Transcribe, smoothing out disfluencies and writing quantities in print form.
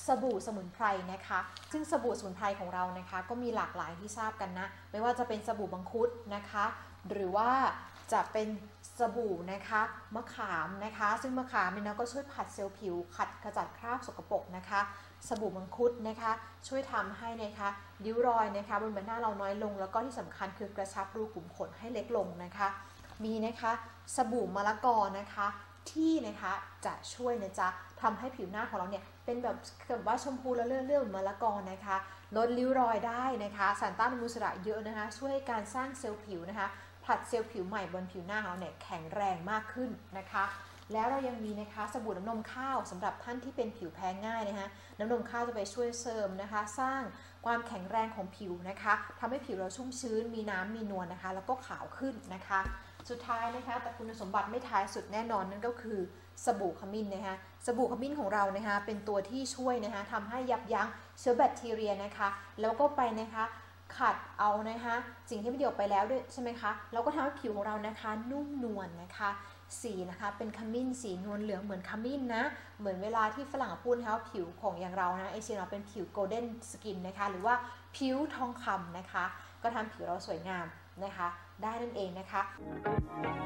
สบู่สมุนไพรนะคะซึ่งสบู่สมุนไพรของเรานะคะก็มีหลากหลายที่ทราบกันนะไม่ว่าจะเป็นสบู่มังคุดนะคะหรือว่าจะเป็นสบู่นะคะมะขามนะคะซึ่งมะขามเนี่ยนะก็ช่วยผัดเซลล์ผิวขัดขจัดคราบสกปรกนะคะสบู่มังคุดนะคะช่วยทำให้นะคะริ้วรอยนะคะบนใบหน้าเราน้อยลงแล้วก็ที่สำคัญคือกระชับรูขุมขนให้เล็กลงนะคะมีนะคะสบู่มะละกอนะคะที่นะคะจะช่วยนะจ๊ะทำให้ผิวหน้าของเราเนี่ยเป็นแบบว่าชมพูและเลื่อนๆมะละกอนะคะลดริ้วรอยได้นะคะสารต้านอนุมูลอิสระเยอะนะคะช่วยการสร้างเซลล์ผิวนะคะผลัดเซลล์ผิวใหม่บนผิวหน้าของเราเนี่ยแข็งแรงมากขึ้นนะคะแล้วเรายังมีนะคะสบู่น้ำนมข้าวสำหรับท่านที่เป็นผิวแพ้ง่ายนะคะน้ำนมข้าวจะไปช่วยเสริมนะคะสร้างความแข็งแรงของผิวนะคะทำให้ผิวเราชุ่มชื้นมีน้ำมีนวลนะคะแล้วก็ขาวขึ้นนะคะสุดท้ายนะคะแต่คุณสมบัติไม่ท้ายสุดแน่นอนนั่นก็คือสบู่ขมิ้นนะคะสบู่ขมิ้นของเรานะคะเป็นตัวที่ช่วยนะคะทำให้ยับยั้งเชื้อแบคทีเรียนะคะแล้วก็ไปนะคะขัดเอานะคะสิ่งที่ไม่ดีออกไปแล้วด้วยใช่ไหมคะแล้วก็ทำให้ผิวของเรานะคะนุ่มนวลนะคะสีนะคะเป็นขมิ้นสีนวลเหลืองเหมือนขมิ้นนะเหมือนเวลาที่ฝรั่งพูดนะคะผิวของอย่างเรานะเอเชียเราเป็นผิวโกลเด้นสกินนะคะหรือว่าผิวทองคำนะคะก็ทำผิวเราสวยงามนะคะได้นั่นเองนะคะ